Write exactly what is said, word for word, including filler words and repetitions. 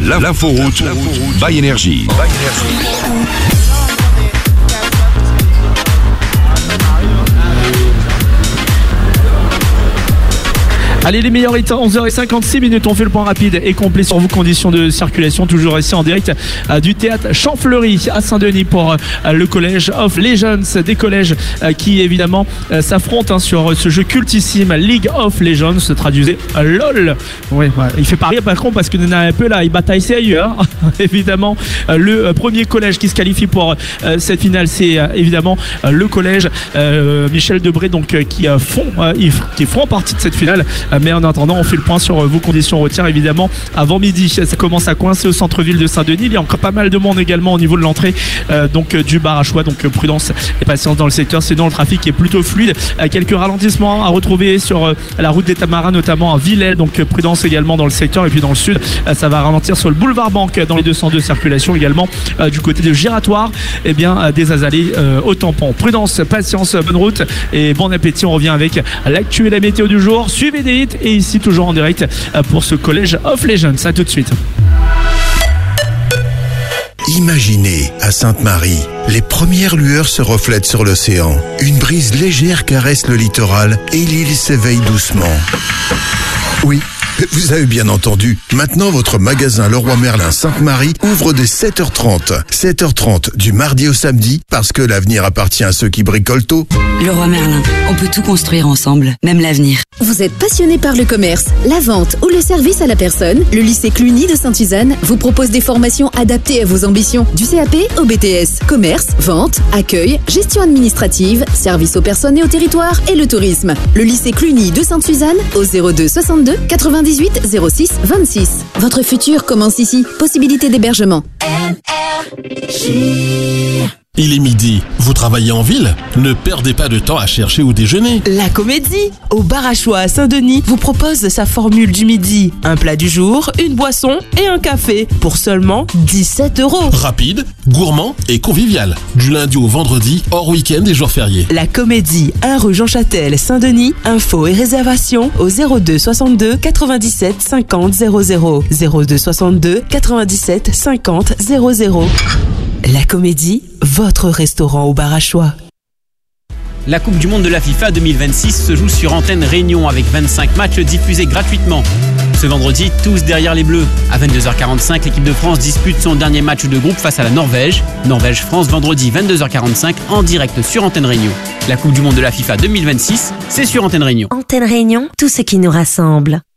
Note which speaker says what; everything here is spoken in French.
Speaker 1: L'inforoute by Énergie.
Speaker 2: Allez, les meilleurs états, onze heures cinquante-six minutes, on fait le point rapide et complet sur vos conditions de circulation, toujours ici en direct euh, du théâtre Champfleury à Saint-Denis pour euh, le collège of Legends, des collèges euh, qui évidemment euh, s'affrontent hein, sur ce jeu cultissime League of Legends, se traduisait euh, LOL. Oui, ouais, il fait parier par contre parce que nous avons un peu là, il bataille c'est ailleurs. évidemment, euh, le euh, premier collège qui se qualifie pour euh, cette finale, c'est euh, évidemment euh, le collège euh, Michel Debré, donc euh, qui euh, font, euh, qui feront partie de cette finale. Mais en attendant, on fait le point sur vos conditions routières évidemment avant midi. Ça commence à coincer au centre-ville de Saint-Denis. Il y a encore pas mal de monde également au niveau de l'entrée euh, donc du bar à choix. Donc prudence et patience dans le secteur. Sinon le trafic est plutôt fluide. Euh, quelques ralentissements à retrouver sur euh, la route des Tamarins, notamment à Villers. Donc prudence également dans le secteur. Et puis dans le sud, euh, ça va ralentir sur le boulevard Banque dans les deux cent deux circulations également euh, du côté de Giratoire. Et eh bien euh, des Azalées euh, au tampon. Prudence, patience, bonne route et bon appétit. On revient avec l'actu et la météo du jour. Suivez des hits. Et ici toujours en direct pour ce collège of Legends. À tout de suite.
Speaker 3: Imaginez, à Sainte-Marie, les premières lueurs se reflètent sur l'océan. Une brise légère caresse le littoral et l'île s'éveille doucement. Oui, vous avez bien entendu. Maintenant, votre magasin Leroy Merlin Sainte-Marie ouvre dès sept heures trente. sept heures trente du mardi au samedi, parce que l'avenir appartient à ceux qui bricolent tôt.
Speaker 4: Leroy Merlin, on peut tout construire ensemble, même l'avenir.
Speaker 5: Vous êtes passionné par le commerce, la vente ou le service à la personne? Le lycée Cluny de Sainte-Suzanne vous propose des formations adaptées à vos ambitions. Du C A P au B T S, commerce, vente, accueil, gestion administrative, service aux personnes et au territoire et le tourisme. Le lycée Cluny de Sainte-Suzanne au zéro deux soixante-deux quatre-vingt-dix-huit zéro six vingt-six. Votre futur commence ici. Possibilité d'hébergement.
Speaker 6: N R J.
Speaker 7: Il est midi, vous travaillez en ville? Ne perdez pas de temps à chercher où déjeuner.
Speaker 8: La Comédie, au bar à choix à Saint-Denis, vous propose sa formule du midi. Un plat du jour, une boisson et un café pour seulement dix-sept euros.
Speaker 7: Rapide, gourmand et convivial. Du lundi au vendredi, hors week-end et jours fériés.
Speaker 8: La Comédie, un rue Jean Châtel, Saint-Denis. Infos et réservations au zéro deux soixante-deux quatre-vingt-dix-sept cinquante zéro zéro. zéro deux soixante-deux quatre-vingt-dix-sept cinquante zéro zéro. La Comédie, votre restaurant au bar à choix.
Speaker 9: La Coupe du Monde de la FIFA deux mille vingt-six se joue sur Antenne Réunion avec vingt-cinq matchs diffusés gratuitement. Ce vendredi, tous derrière les Bleus. À vingt-deux heures quarante-cinq, l'équipe de France dispute son dernier match de groupe face à la Norvège. Norvège-France, vendredi vingt-deux heures quarante-cinq, en direct sur Antenne Réunion. La Coupe du Monde de la FIFA deux mille vingt-six, c'est sur Antenne Réunion.
Speaker 10: Antenne Réunion, tout ce qui nous rassemble.